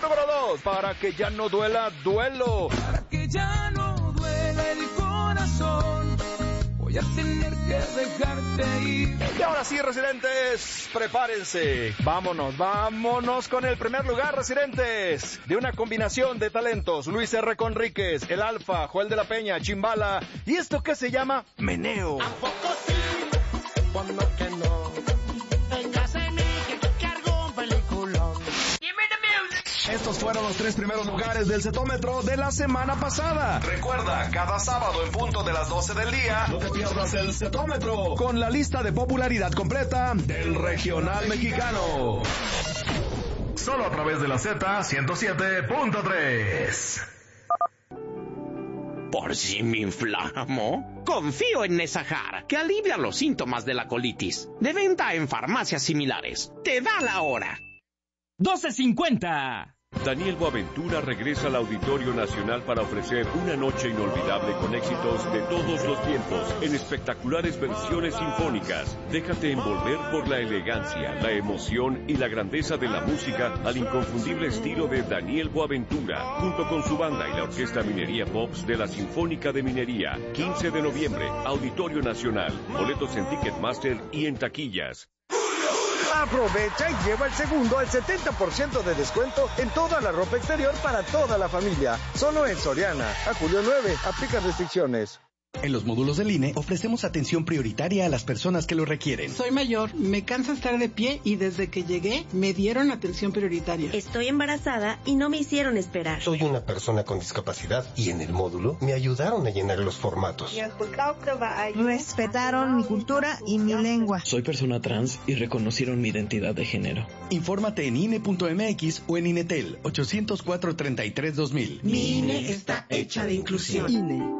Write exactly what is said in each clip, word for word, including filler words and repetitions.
Número dos, para que ya no duela, duelo. Para que ya no duela el corazón, voy a tener que dejarte ir. Y ahora sí, residentes, prepárense. Vámonos, vámonos con el primer lugar, residentes. De una combinación de talentos, Luis R. Conríquez, El Alfa, Joel de la Peña, Chimbala. ¿Y esto qué se llama? Meneo. ¿A poco sí? Cuando que no. Vengas en mí, que toque algún peliculón. Give me the music. Estos fueron los tres primeros lugares del Setómetro de la semana pasada. Recuerda, cada sábado en punto de las doce del día, no te pierdas el Setómetro con la lista de popularidad completa del regional mexicano. Solo a través de la Z ciento siete punto tres. ¿Por si me inflamo? Confío en Nesahar, que alivia los síntomas de la colitis. De venta en farmacias similares. Te da la hora. doce cincuenta. Daniel Boaventura regresa al Auditorio Nacional para ofrecer una noche inolvidable con éxitos de todos los tiempos en espectaculares versiones sinfónicas. Déjate envolver por la elegancia, la emoción y la grandeza de la música al inconfundible estilo de Daniel Boaventura, junto con su banda y la Orquesta Minería Pops de la Sinfónica de Minería. quince de noviembre, Auditorio Nacional. Boletos en Ticketmaster y en taquillas. Aprovecha y lleva el segundo al setenta por ciento de descuento en toda la ropa exterior para toda la familia. Solo en Soriana. A julio nueve. Aplica restricciones. En los módulos del I N E ofrecemos atención prioritaria a las personas que lo requieren. Soy mayor, me cansa estar de pie y desde que llegué me dieron atención prioritaria. Estoy embarazada y no me hicieron esperar. Soy una persona con discapacidad y en el módulo me ayudaron a llenar los formatos. Respetaron mi cultura y mi lengua. Soy persona trans y reconocieron mi identidad de género. Infórmate en I N E punto M X o en INETEL ocho cero cuatro, treinta y tres, dos mil. Mi I N E está hecha de inclusión. I N E.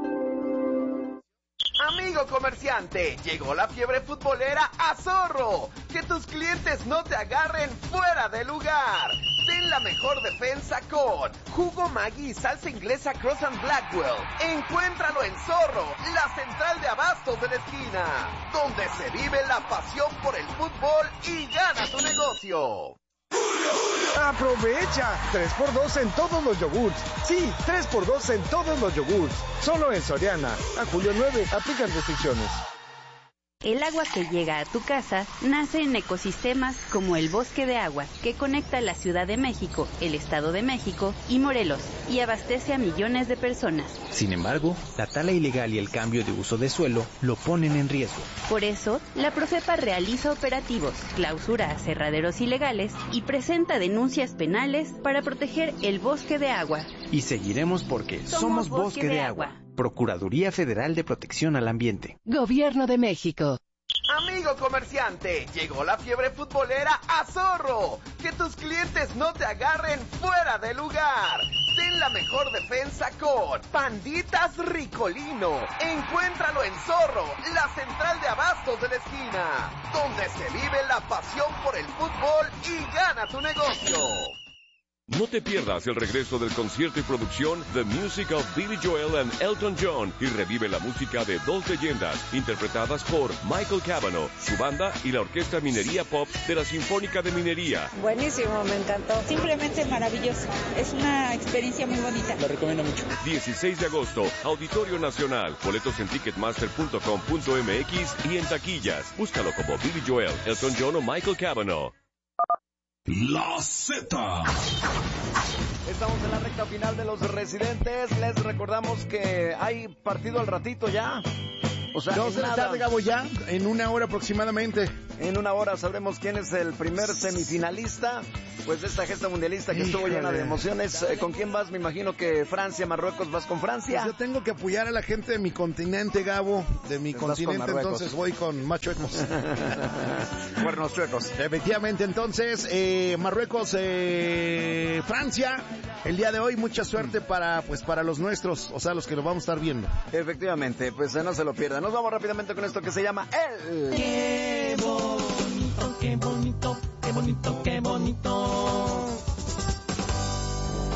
Amigo comerciante, llegó la fiebre futbolera a Zorro. Que tus clientes no te agarren fuera de lugar. Ten la mejor defensa con Jugo Maggi y salsa inglesa Cross and Blackwell. Encuéntralo en Zorro, la central de abastos de la esquina, donde se vive la pasión por el fútbol y gana tu negocio. ¡Aprovecha! tres por dos en todos los yogurts. Sí, tres por dos en todos los yogurts. Solo en Soriana. A julio nueve. Aplican restricciones. El agua que llega a tu casa nace en ecosistemas como el Bosque de Agua, que conecta la Ciudad de México, el Estado de México y Morelos, y abastece a millones de personas. Sin embargo, la tala ilegal y el cambio de uso de suelo lo ponen en riesgo. Por eso, la Profepa realiza operativos, clausura aserraderos ilegales y presenta denuncias penales para proteger el Bosque de Agua. Y seguiremos porque somos, somos Bosque, Bosque de, de Agua. Agua. Procuraduría Federal de Protección al Ambiente. Gobierno de México. Amigo comerciante, llegó la fiebre futbolera a Zorro. Que tus clientes no te agarren fuera de lugar. Ten la mejor defensa con Panditas Ricolino. Encuéntralo en Zorro, la central de abastos de la esquina, donde se vive la pasión por el fútbol y gana tu negocio. No te pierdas el regreso del concierto y producción The Music of Billy Joel and Elton John y revive la música de dos leyendas interpretadas por Michael Cavanaugh, su banda y la Orquesta Minería Pop de la Sinfónica de Minería. Buenísimo, me encantó. Simplemente maravilloso. Es una experiencia muy bonita. Lo recomiendo mucho. dieciséis de agosto, Auditorio Nacional. Boletos en ticketmaster punto com punto m x y en taquillas. Búscalo como Billy Joel, Elton John o Michael Cavanaugh. La Z. Estamos en la recta final de los residentes. Les recordamos que hay partido al ratito ya. O sea, no se les tarde, Gabo, ya en una hora aproximadamente. En una hora sabremos quién es el primer semifinalista, pues de esta gesta mundialista que Híjole. estuvo llena de emociones. ¿Con quién vas? Me imagino que Francia, Marruecos. ¿Vas con Francia? Pues yo tengo que apoyar a la gente de mi continente, Gabo. De mi continente, entonces voy con machuecos. Cuernos chuecos. Efectivamente, entonces, eh, Marruecos, eh, Francia. El día de hoy, mucha suerte para, pues, para los nuestros, o sea, los que lo vamos a estar viendo. Efectivamente, pues no se lo pierdan. Nos vamos rápidamente con esto que se llama El... ¡Qué bonito, qué bonito, qué bonito, qué bonito! Y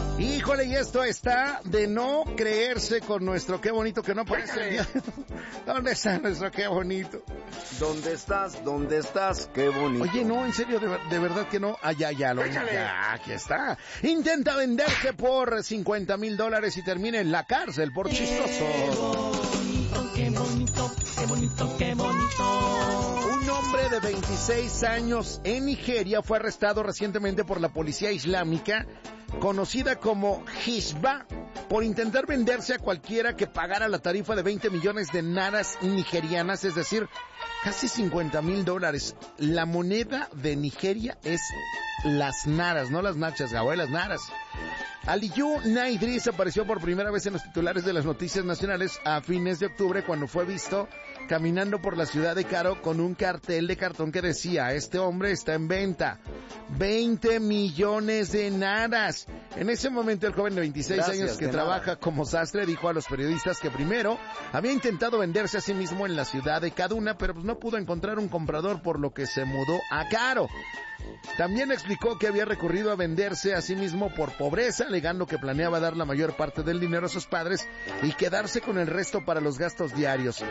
Híjole, y esto está de no creerse con nuestro qué bonito que no parece. ¿Dónde está nuestro qué bonito? ¿Dónde estás? ¿Dónde estás? Qué bonito. Oye, no, en serio, de, de verdad que no. Ah, ya, ya, lo ya, aquí está. Intenta venderse por cincuenta mil dólares y termina en la cárcel por chistoso. Qué bonito, qué bonito, qué bonito. Un hombre de veintiséis años en Nigeria fue arrestado recientemente por la policía islámica, conocida como Hisba, por intentar venderse a cualquiera que pagara la tarifa de veinte millones de naras nigerianas, es decir, casi cincuenta mil dólares. La moneda de Nigeria es las naras, no las nachas, Gabo, las naras. Aliyu Naidris apareció por primera vez en los titulares de las noticias nacionales a fines de octubre cuando fue visto caminando por la ciudad de Caro con un cartel de cartón que decía: este hombre está en venta, veinte millones de naras. En ese momento el joven de veintiséis Gracias, años que trabaja nada. como sastre dijo a los periodistas que primero había intentado venderse a sí mismo en la ciudad de Kaduna, pero pues no pudo encontrar un comprador, por lo que se mudó a Caro. También explicó que había recurrido a venderse a sí mismo por pobreza, alegando que planeaba dar la mayor parte del dinero a sus padres y quedarse con el resto para los gastos diarios.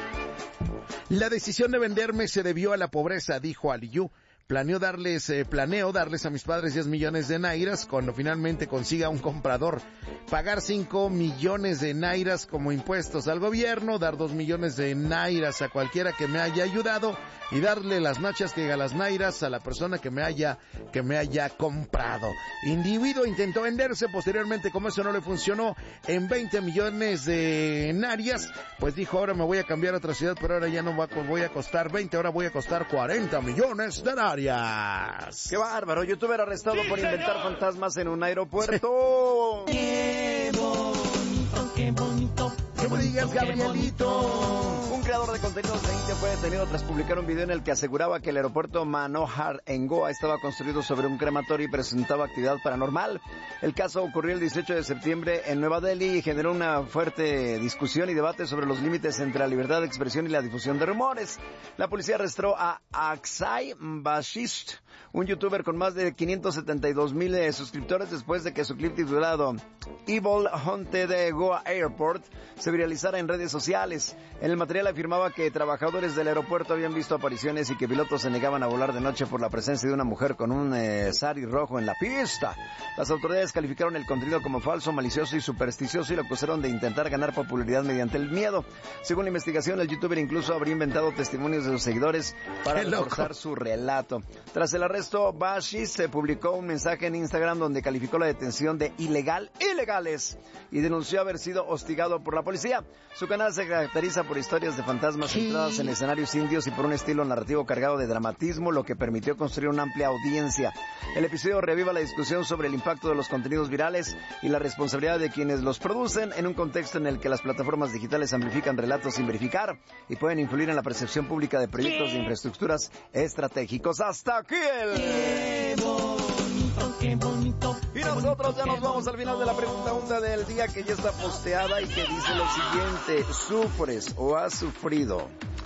La decisión de venderme se debió a la pobreza, dijo Aliyu. Planeo darles, eh, planeo darles a mis padres diez millones de nairas cuando finalmente consiga un comprador. Pagar cinco millones de nairas como impuestos al gobierno, dar dos millones de nairas a cualquiera que me haya ayudado y darle las nachas que diga las nairas a la persona que me haya, que me haya comprado. Individuo intentó venderse, posteriormente, como eso no le funcionó, en veinte millones de narias, pues dijo: ahora me voy a cambiar a otra ciudad, pero ahora ya no voy a costar veinte, ahora voy a costar cuarenta millones de narias. ¡Qué bárbaro! Youtuber arrestado sí, por señor. inventar fantasmas en un aeropuerto. Sí. ¡Qué bonito, qué bonito! ¡Qué me digas, Gabrielito! Un creador de contenidos de India fue detenido tras publicar un video en el que aseguraba que el aeropuerto Manohar en Goa estaba construido sobre un crematorio y presentaba actividad paranormal. El caso ocurrió el dieciocho de septiembre en Nueva Delhi y generó una fuerte discusión y debate sobre los límites entre la libertad de expresión y la difusión de rumores. La policía arrestó a Akshay Basist, un youtuber con más de quinientos setenta y dos mil eh, suscriptores, después de que su clip titulado Evil Haunted Goa Airport se viralizara en redes sociales. En el material afirmaba que trabajadores del aeropuerto habían visto apariciones y que pilotos se negaban a volar de noche por la presencia de una mujer con un eh, sari rojo en la pista. Las autoridades calificaron el contenido como falso, malicioso y supersticioso y lo acusaron de intentar ganar popularidad mediante el miedo. Según la investigación, el youtuber incluso habría inventado testimonios de sus seguidores para reforzar su relato. Tras el arresto, Bashi se publicó un mensaje en Instagram donde calificó la detención de ilegal, ilegales, y denunció haber sido hostigado por la policía. Su canal se caracteriza por historias de fantasmas sí. centradas en escenarios indios y por un estilo narrativo cargado de dramatismo, lo que permitió construir una amplia audiencia. El episodio reviva la discusión sobre el impacto de los contenidos virales y la responsabilidad de quienes los producen en un contexto en el que las plataformas digitales amplifican relatos sin verificar y pueden influir en la percepción pública de proyectos ¿Qué? de infraestructuras estratégicos. Hasta aquí el... Qué bonito, qué bonito. Y nosotros ya nos vamos al final de la pregunta onda del día, que ya está posteada y que dice lo siguiente: ¿sufres o has sufrido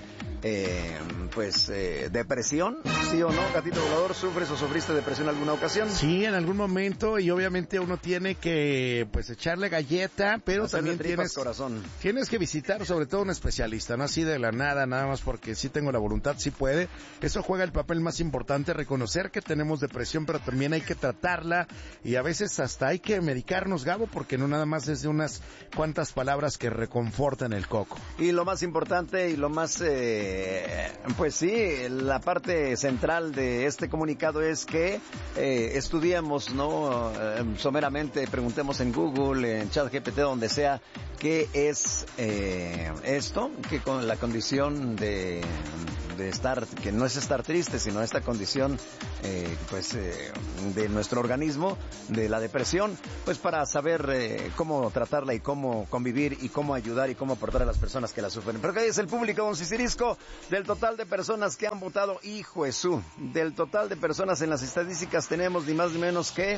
eh, pues eh, depresión? ¿Sí o no, gatito volador? ¿Sufres o sufriste depresión en alguna ocasión? Sí, en algún momento, y obviamente uno tiene que pues echarle galleta, pero Hacerle también tienes corazón. tienes que visitar sobre todo un especialista, no así de la nada, nada más porque sí tengo la voluntad, sí puede. Eso juega el papel más importante, reconocer que tenemos depresión, pero también hay que tratarla y a veces hasta hay que medicarnos, Gabo, porque no nada más es de unas cuantas palabras que reconfortan el coco. Y lo más importante y lo más eh, pues sí, la parte central de este comunicado es que eh, estudiemos, ¿no? Eh, someramente, preguntemos en Google, en ChatGPT, donde sea, qué es eh, esto, que con la condición de, de estar, que no es estar triste, sino esta condición eh, pues eh, de nuestro organismo, de la depresión, pues para saber eh, cómo tratarla y cómo convivir y cómo ayudar y cómo aportar a las personas que la sufren. Pero ¿qué dice el público, don Cicirisco? Del total de personas que han votado, hijo Jesús, del total de personas en las estadísticas tenemos ni más ni menos que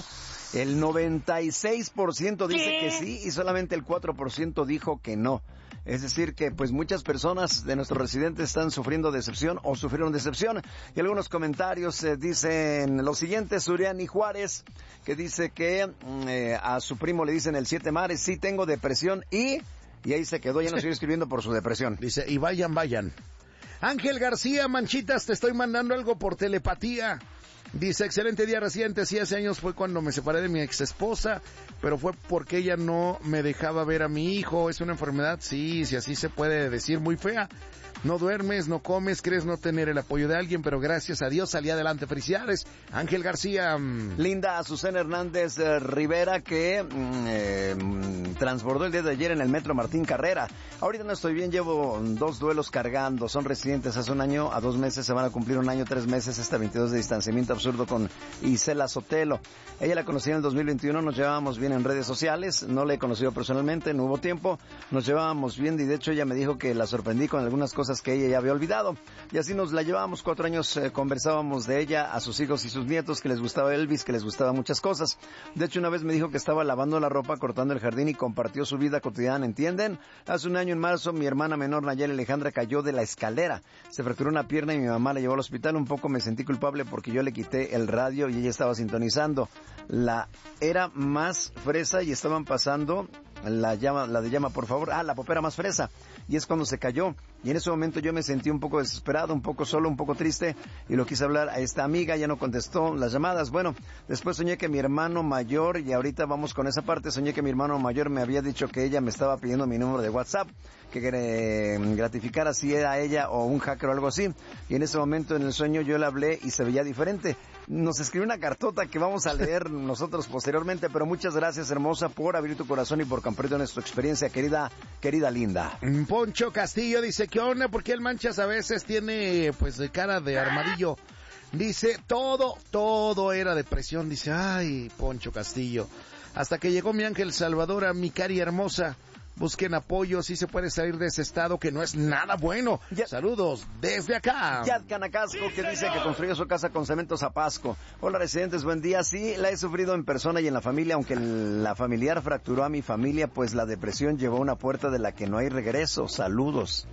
El noventa y seis por ciento dice ¿Qué? que sí y solamente el cuatro por ciento dijo que no. Es decir, que pues muchas personas de nuestros residentes están sufriendo decepción o sufrieron decepción. Y algunos comentarios eh, dicen lo siguiente: Suriani Juárez, que dice que eh, a su primo le dicen el siete mares, sí tengo depresión y... Y ahí se quedó, ya no sigue escribiendo por su depresión. Dice, y vayan, vayan. Ángel García, Manchitas, te estoy mandando algo por telepatía. Dice, excelente día, reciente, sí, hace años fue cuando me separé de mi ex esposa, pero fue porque ella no me dejaba ver a mi hijo. Es una enfermedad, sí, si así se puede decir, muy fea. No duermes, no comes, crees no tener el apoyo de alguien, pero gracias a Dios salí adelante. Felicidades, Ángel García. Linda Azucena Hernández eh, Rivera, que mm, eh, transbordó el día de ayer en el metro Martín Carrera. Ahorita no estoy bien, llevo dos duelos cargando. Son residentes hace un año, a dos meses se van a cumplir un año, tres meses, este veintidós de distanciamiento absurdo con Isela Sotelo. Ella la conocí en el dos mil veintiuno, nos llevábamos bien en redes sociales, no la he conocido personalmente, no hubo tiempo, nos llevábamos bien y de hecho ella me dijo que la sorprendí con algunas cosas que ella ya había olvidado. Y así nos la llevábamos cuatro años, eh, conversábamos de ella a sus hijos y sus nietos, que les gustaba Elvis, que les gustaba muchas cosas. De hecho, una vez me dijo que estaba lavando la ropa, cortando el jardín y compartió su vida cotidiana, ¿entienden? Hace un año en marzo, mi hermana menor Nayeli Alejandra cayó de la escalera, se fracturó una pierna y mi mamá la llevó al hospital. Un poco me sentí culpable porque yo le quité el radio y ella estaba sintonizando. La era más fresa y estaban pasando la llama, la de llama por favor, ah, la popera más fresa. Y es cuando se cayó. Y en ese momento yo me sentí un poco desesperado, un poco solo, un poco triste. Y lo quise hablar a esta amiga, ya no contestó las llamadas. Bueno, después soñé que mi hermano mayor, y ahorita vamos con esa parte, soñé que mi hermano mayor me había dicho que ella me estaba pidiendo mi número de WhatsApp, que eh, gratificara si era ella o un hacker o algo así. Y en ese momento en el sueño yo le hablé y se veía diferente. Nos escribió una cartota que vamos a leer nosotros posteriormente, pero muchas gracias, hermosa, por abrir tu corazón y por compartir nuestra experiencia, querida, querida linda. Poncho Castillo dice, ¿qué onda? ¿Por qué el Manchas a veces tiene, pues, de cara de armadillo? Dice, todo, todo era depresión. Dice, ay, Poncho Castillo. Hasta que llegó mi ángel Salvador, a mi cari hermosa. Busquen apoyo, si se puede salir de ese estado que no es nada bueno. Ya. Saludos desde acá. Yad Canacasco, sí, que señor. Dice que construyó su casa con cemento Zapasco. Hola, residentes, buen día. Sí, la he sufrido en persona y en la familia, aunque la familiar fracturó a mi familia, pues la depresión llevó a una puerta de la que no hay regreso. Saludos.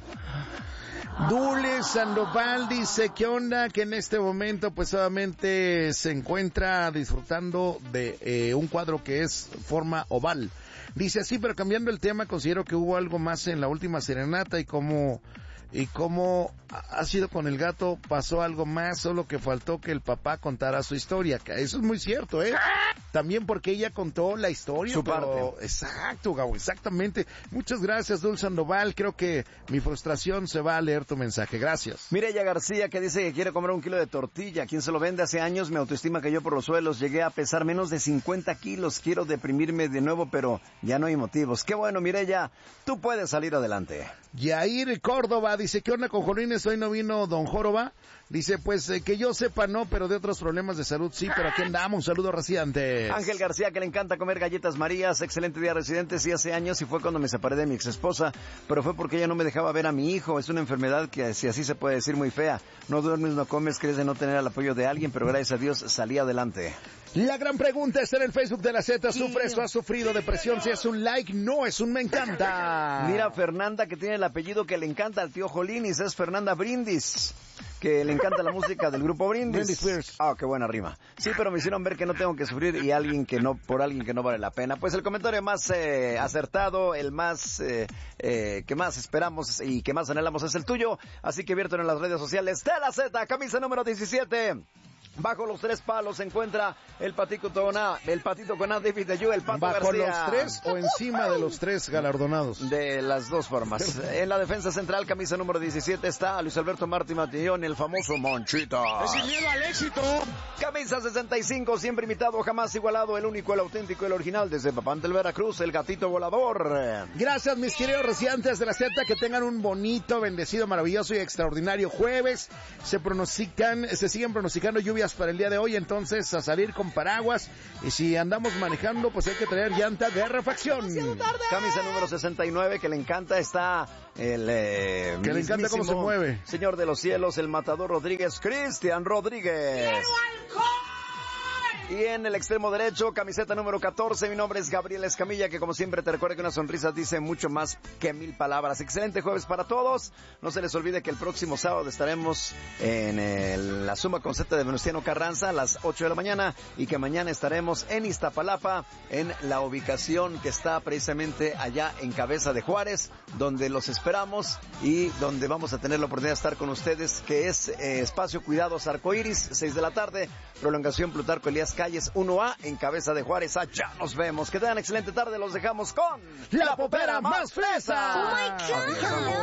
Dule Sandoval dice, ¿qué onda? Que en este momento pues solamente se encuentra disfrutando de eh, un cuadro que es forma oval. Dice así, pero cambiando el tema, considero que hubo algo más en la última serenata y como... Y como ha sido con el gato, pasó algo más, solo que faltó que el papá contara su historia. Eso es muy cierto, ¿eh? También porque ella contó la historia. Su pero... parte. Exacto, Gabo, exactamente. Muchas gracias, Dulce Sandoval. Creo que mi frustración se va a leer tu mensaje. Gracias. Mireya García, que dice que quiere comer un kilo de tortilla. ¿Quién se lo vende? Hace años mi autoestima cayó por los suelos. Llegué a pesar menos de cincuenta kilos. Quiero deprimirme de nuevo, pero ya no hay motivos. Qué bueno, Mireya. Tú puedes salir adelante. Yair Córdoba dice, ¿qué onda con Jolines? Hoy no vino Don Joroba. Dice, pues, eh, que yo sepa no, pero de otros problemas de salud sí, pero aquí andamos. Un saludo, residentes. Ángel García, que le encanta comer galletas Marías. Excelente día, residentes. Sí, hace años y fue cuando me separé de mi ex esposa, pero fue porque ella no me dejaba ver a mi hijo. Es una enfermedad que, si así se puede decir, muy fea. No duermes, no comes, crees de no tener el apoyo de alguien, pero gracias a Dios salí adelante. La gran pregunta está en el Facebook de la Z. ¿Sufres o has sufrido depresión? Si es un like, no es un me encanta. Mira, Fernanda, que tiene el apellido que le encanta al tío Jolinis, es Fernanda Brindis, que le encanta la música del grupo Brindis. Brindis. Ah, oh, qué buena rima. Sí, pero me hicieron ver que no tengo que sufrir y alguien que no, por alguien que no vale la pena. Pues el comentario más eh, acertado, el más eh, eh, que más esperamos y que más anhelamos es el tuyo. Así que viértelo en las redes sociales de la Z, camisa número diecisiete. Bajo los tres palos se encuentra el patito con A, el patito con A, David de Yu, el Pato ¿Bajo García. los tres o encima de los tres galardonados? De las dos formas. En la defensa central, camisa número diecisiete, está Luis Alberto Martí Matillón, el famoso Monchito. Es sin miedo al éxito. Camisa sesenta y cinco, siempre imitado, jamás igualado, el único, el auténtico, el original, desde Papantla, Veracruz, el gatito volador. Gracias, mis queridos residentes de la Z, que tengan un bonito, bendecido, maravilloso y extraordinario jueves. Se pronostican, se siguen pronosticando lluvias para el día de hoy, entonces a salir con paraguas, y si andamos manejando pues hay que traer llanta de refacción. Camisa número sesenta y nueve, que le encanta, está el eh, que le encanta cómo se mueve, señor de los cielos, el matador Rodríguez, Cristian Rodríguez. Y en el extremo derecho, camiseta número catorce, mi nombre es Gabriel Escamilla, que como siempre te recuerda que una sonrisa dice mucho más que mil palabras. Excelente jueves para todos. No se les olvide que el próximo sábado estaremos en el, la Suma Concepta de Venustiano Carranza a las ocho de la mañana y que mañana estaremos en Iztapalapa, en la ubicación que está precisamente allá en Cabeza de Juárez, donde los esperamos y donde vamos a tener la oportunidad de estar con ustedes, que es eh, Espacio Cuidados Arcoiris, seis de la tarde, prolongación Plutarco Elías Calles uno A en Cabeza de Juárez. Allá nos vemos. Que tengan excelente tarde. Los dejamos con La Popera Más Fresa. Oh my God.